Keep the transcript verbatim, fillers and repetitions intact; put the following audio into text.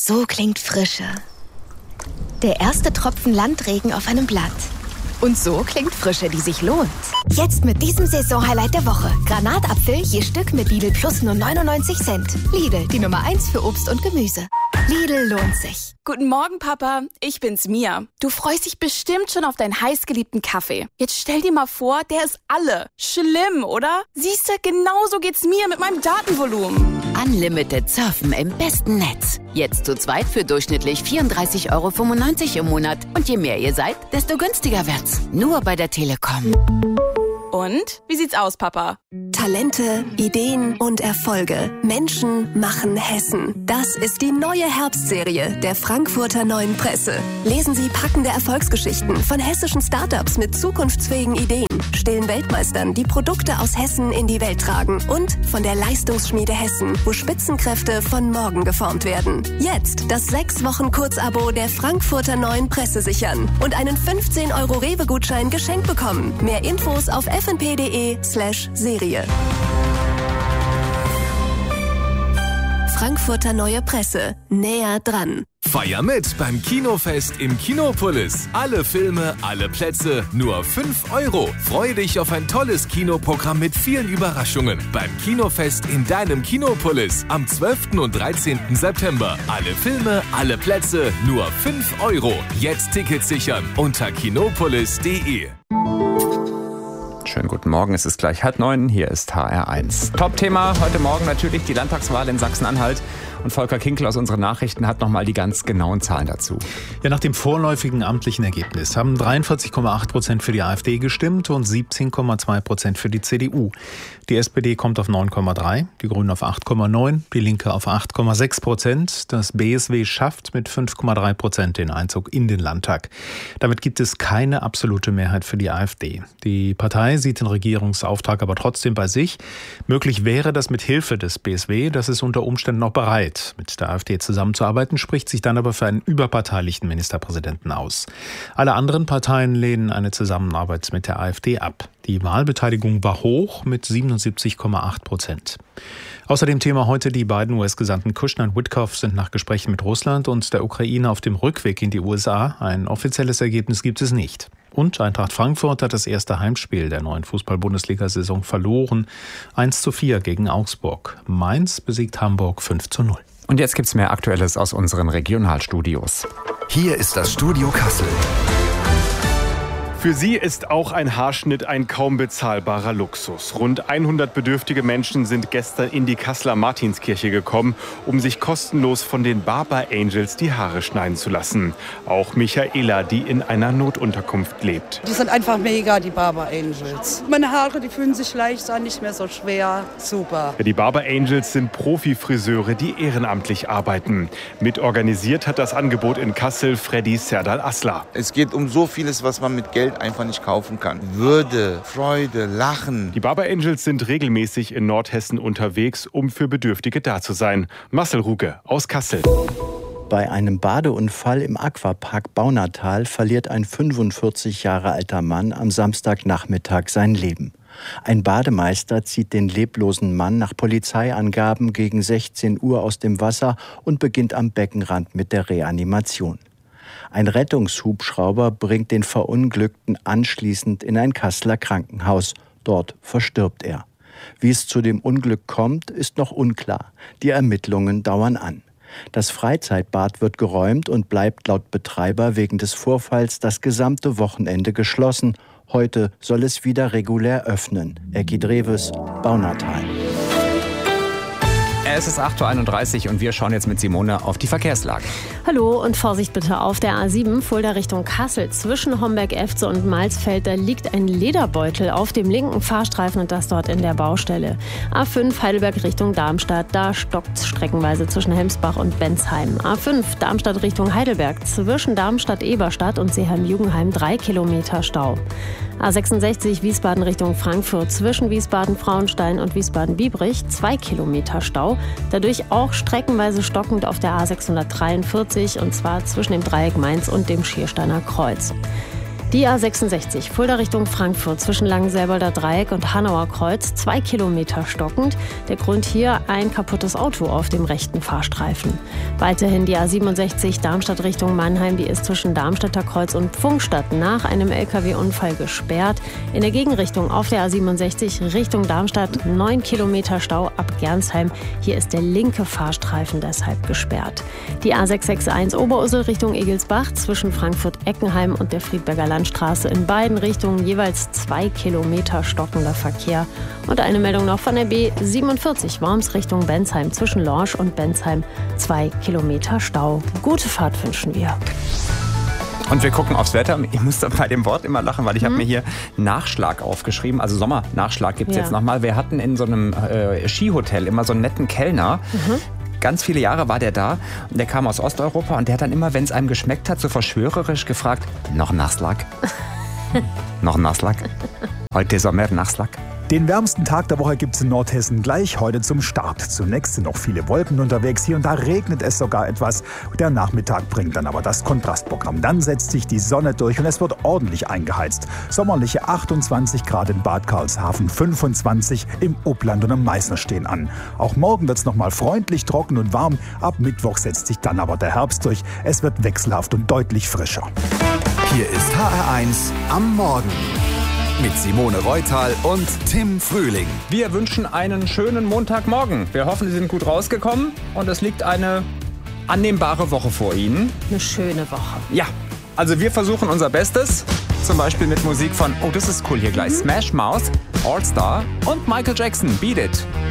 So klingt Frische. Der erste Tropfen Landregen auf einem Blatt. Und so klingt Frische, die sich lohnt. Jetzt mit diesem Saisonhighlight der Woche. Granatapfel je Stück mit Lidl Plus nur neunundneunzig Cent. Lidl, die Nummer eins für Obst und Gemüse. Lidl lohnt sich. Guten Morgen, Papa. Ich bin's, Mia. Du freust dich bestimmt schon auf deinen heißgeliebten Kaffee. Jetzt stell dir mal vor, der ist alle. Schlimm, oder? Siehste, genauso geht's mir mit meinem Datenvolumen. Unlimited Surfen im besten Netz. Jetzt zu zweit für durchschnittlich vierunddreißig Euro fünfundneunzig im Monat. Und je mehr ihr seid, desto günstiger wird's. Nur bei der Telekom. Und? Wie sieht's aus, Papa? Talente, Ideen und Erfolge. Menschen machen Hessen. Das ist die neue Herbstserie der Frankfurter Neuen Presse. Lesen Sie packende Erfolgsgeschichten von hessischen Startups mit zukunftsfähigen Ideen, stillen Weltmeistern, die Produkte aus Hessen in die Welt tragen und von der Leistungsschmiede Hessen, wo Spitzenkräfte von morgen geformt werden. Jetzt das sechs Wochen Kurzabo der Frankfurter Neuen Presse sichern und einen fünfzehn Euro Rewe-Gutschein geschenkt bekommen. Mehr Infos auf f n p punkt d e slash Serie. Frankfurter Neue Presse. Näher dran. Feier mit beim Kinofest im Kinopolis. Alle Filme, alle Plätze, nur fünf Euro. Freue dich auf ein tolles Kinoprogramm mit vielen Überraschungen. Beim Kinofest in deinem Kinopolis am zwölften und dreizehnten September. Alle Filme, alle Plätze, nur fünf Euro. Jetzt Tickets sichern unter kinopolis punkt d e. Schönen guten Morgen, es ist gleich halb neun, hier ist H R eins. Top-Thema heute Morgen natürlich die Landtagswahl in Sachsen-Anhalt. Und Volker Kinkel aus unseren Nachrichten hat nochmal die ganz genauen Zahlen dazu. Ja, nach dem vorläufigen amtlichen Ergebnis haben dreiundvierzig Komma acht Prozent für die AfD gestimmt und siebzehn Komma zwei Prozent für die C D U. Die S P D kommt auf neun Komma drei, die Grünen auf acht Komma neun, die Linke auf acht Komma sechs Prozent. Das B S W schafft mit fünf Komma drei Prozent den Einzug in den Landtag. Damit gibt es keine absolute Mehrheit für die AfD. Die Partei sieht den Regierungsauftrag aber trotzdem bei sich. Möglich wäre das mit Hilfe des B S W, das ist unter Umständen noch bereit, mit der AfD zusammenzuarbeiten, spricht sich dann aber für einen überparteilichen Ministerpräsidenten aus. Alle anderen Parteien lehnen eine Zusammenarbeit mit der AfD ab. Die Wahlbeteiligung war hoch mit siebenundsiebzig Komma acht Prozent. Außerdem Thema heute: Die beiden U S-Gesandten Kushner und Witkoff sind nach Gesprächen mit Russland und der Ukraine auf dem Rückweg in die U S A. Ein offizielles Ergebnis gibt es nicht. Und Eintracht Frankfurt hat das erste Heimspiel der neuen Fußball-Bundesliga-Saison verloren. eins zu vier gegen Augsburg. Mainz besiegt Hamburg fünf zu null. Und jetzt gibt's mehr Aktuelles aus unseren Regionalstudios. Hier ist das Studio Kassel. Für sie ist auch ein Haarschnitt ein kaum bezahlbarer Luxus. Rund hundert bedürftige Menschen sind gestern in die Kasseler Martinskirche gekommen, um sich kostenlos von den Barber Angels die Haare schneiden zu lassen. Auch Michaela, die in einer Notunterkunft lebt. Die sind einfach mega, die Barber Angels. Meine Haare, die fühlen sich leicht an, nicht mehr so schwer. Super. Die Barber Angels sind Profi-Friseure, die ehrenamtlich arbeiten. Mitorganisiert hat das Angebot in Kassel Freddy Serdal Asla. Es geht um so vieles, was man mit Geld einfach nicht kaufen kann. Würde, Freude, Lachen. Die Barber Angels sind regelmäßig in Nordhessen unterwegs, um für Bedürftige da zu sein. Marcel Ruge aus Kassel. Bei einem Badeunfall im Aquapark Baunatal verliert ein fünfundvierzig Jahre alter Mann am Samstagnachmittag sein Leben. Ein Bademeister zieht den leblosen Mann nach Polizeiangaben gegen sechzehn Uhr aus dem Wasser und beginnt am Beckenrand mit der Reanimation. Ein Rettungshubschrauber bringt den Verunglückten anschließend in ein Kasseler Krankenhaus. Dort verstirbt er. Wie es zu dem Unglück kommt, ist noch unklar. Die Ermittlungen dauern an. Das Freizeitbad wird geräumt und bleibt laut Betreiber wegen des Vorfalls das gesamte Wochenende geschlossen. Heute soll es wieder regulär öffnen. Ecki Dreves, Baunatal. Es ist acht Uhr einunddreißig und wir schauen jetzt mit Simone auf die Verkehrslage. Hallo und Vorsicht bitte auf der A sieben, Fulda Richtung Kassel. Zwischen Homberg-Efze und Malsfeld, da liegt ein Lederbeutel auf dem linken Fahrstreifen und das dort in der Baustelle. A fünf Heidelberg Richtung Darmstadt, da stockt es streckenweise zwischen Hemsbach und Bensheim. A fünf Darmstadt Richtung Heidelberg, zwischen Darmstadt-Eberstadt und Seeheim-Jugenheim drei Kilometer Stau. A sechsundsechzig Wiesbaden Richtung Frankfurt, zwischen Wiesbaden-Frauenstein und Wiesbaden-Biebrich zwei Kilometer Stau. Dadurch auch streckenweise stockend auf der A sechshundertdreiundvierzig und zwar zwischen dem Dreieck Mainz und dem Schiersteiner Kreuz. Die A sechsundsechzig, Fulda Richtung Frankfurt, zwischen Langenselbolder Dreieck und Hanauer Kreuz, zwei Kilometer stockend. Der Grund hier, ein kaputtes Auto auf dem rechten Fahrstreifen. Weiterhin die A siebenundsechzig, Darmstadt Richtung Mannheim, die ist zwischen Darmstädter Kreuz und Pfungstadt nach einem L K W-Unfall gesperrt. In der Gegenrichtung auf der A siebenundsechzig Richtung Darmstadt, neun Kilometer Stau ab Gernsheim. Hier ist der linke Fahrstreifen deshalb gesperrt. Die A sechshundertsechsundsechzig, Oberursel Richtung Egelsbach, zwischen Frankfurt-Eckenheim und der Friedberger Landstraße, in beiden Richtungen jeweils zwei Kilometer stockender Verkehr. Und eine Meldung noch von der B siebenundvierzig, Worms Richtung Bensheim, zwischen Lorsch und Bensheim, zwei Kilometer Stau. Gute Fahrt wünschen wir. Und wir gucken aufs Wetter. Ich muss bei dem Wort immer lachen, weil ich mhm. habe mir hier Nachschlag aufgeschrieben. Also Sommernachschlag gibt es ja. jetzt nochmal. Wir hatten in so einem äh, Skihotel immer so einen netten Kellner. Mhm. Ganz viele Jahre war der da und der kam aus Osteuropa und der hat dann immer, wenn es einem geschmeckt hat, so verschwörerisch gefragt, noch Nachschlag? Noch Nachschlag? Heute Sommer Nachschlag? Den wärmsten Tag der Woche gibt es in Nordhessen gleich heute zum Start. Zunächst sind noch viele Wolken unterwegs. Hier und da regnet es sogar etwas. Der Nachmittag bringt dann aber das Kontrastprogramm. Dann setzt sich die Sonne durch und es wird ordentlich eingeheizt. Sommerliche achtundzwanzig Grad in Bad Karlshafen, fünfundzwanzig im Upland und am Meißner stehen an. Auch morgen wird es nochmal freundlich, trocken und warm. Ab Mittwoch setzt sich dann aber der Herbst durch. Es wird wechselhaft und deutlich frischer. Hier ist H R eins am Morgen. Mit Simone Reutal und Tim Frühling. Wir wünschen einen schönen Montagmorgen. Wir hoffen, Sie sind gut rausgekommen und es liegt eine annehmbare Woche vor Ihnen. Eine schöne Woche. Ja, also wir versuchen unser Bestes. Zum Beispiel mit Musik von, oh, das ist cool hier gleich, mhm. Smash Mouth, All Star und Michael Jackson, Beat It.